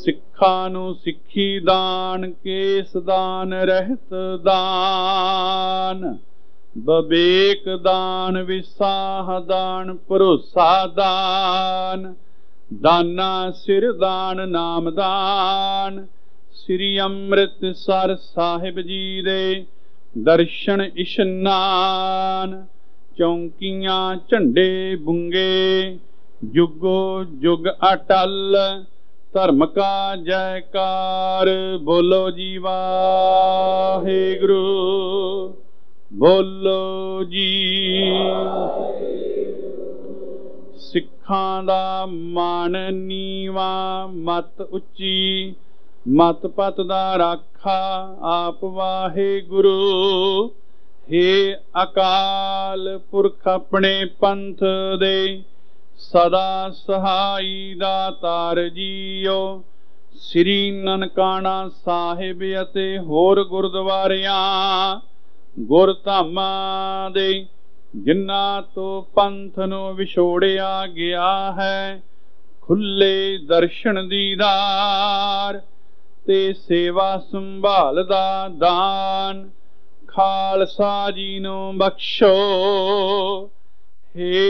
ਸਿੱਖਾਂ ਨੂੰ ਸਿੱਖੀ ਦਾਨ, ਕੇਸ ਦਾਨ ਰਹਿਤ ਦਾਨ, ਬਵੇਕ ਦਾਨ, ਵਿਸਾਹ ਦਾਨ, ਭਰੋਸਾ ਦਾਨ, ਦਾਨਾ ਸਿਰ ਦਾਨ, ਨਾਮ ਦਾਨ। ਸ੍ਰੀ ਅੰਮ੍ਰਿਤਸਰ ਸਾਹਿਬ ਜੀ ਦੇ ਦਰਸ਼ਨ ਇਸ਼ਨਾਨ, ਚੌਂਕੀਆਂ ਝੰਡੇ ਬੁੰਗੇ, ਜੁਗੋ ਜੁਗ ਅਟਲ, ਧਰਮ ਕਾ ਜੈਕਾਰ। ਬੋਲੋ ਜੀ ਵਾਹਿਗੁਰੂ, ਬੋਲੋ ਜੀ। ਸਿੱਖਾਂ ਦਾ ਮਾਣ ਨੀਵਾਂ, ਮਤ ਉੱਚੀ, ਮਤ ਪਤ ਦਾ ਰਾਖਾ ਆਪ ਵਾਹਿਗੁਰੂ। ਹੇ ਅਕਾਲ ਪੁਰਖ ਆਪਣੇ ਪੰਥ ਦੇ ਸਦਾ ਸਹਾਈ ਦਾਤਾਰ ਜੀਓ। ਸ੍ਰੀ ਨਨਕਾਣਾ ਸਾਹਿਬ ਅਤੇ ਹੋਰ ਗੁਰਦੁਆਰਿਆਂ ਗੁਰਧਾਮਾਂ ਦੇ ਜਿਨ੍ਹਾਂ ਤੋਂ ਪੰਥ ਨੂੰ ਵਿਛੋੜਿਆ ਗਿਆ ਹੈ, ਖੁੱਲੇ ਦਰਸ਼ਨ ਦੀਦਾਰ ਤੇ ਸੇਵਾ ਸੰਭਾਲ ਦਾ ਦਾਨ ਖਾਲਸਾ ਜੀ ਨੂੰ ਬਖਸ਼ੋ। ਹੇ